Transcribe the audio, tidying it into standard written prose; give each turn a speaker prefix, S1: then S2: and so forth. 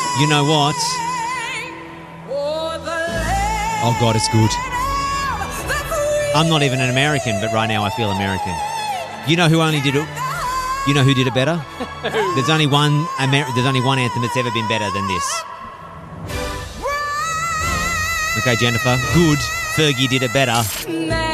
S1: You know what? Oh, God, it's good. I'm not even an American, but right now I feel American. You know who only did it? You know who did it better? There's only one anthem that's ever been better than this. Okay, Jennifer. Good. Fergie did it better.